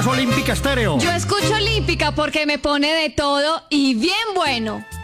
escuchas Olímpica Estéreo. Yo escucho Olímpica porque me pone de todo y bien bueno.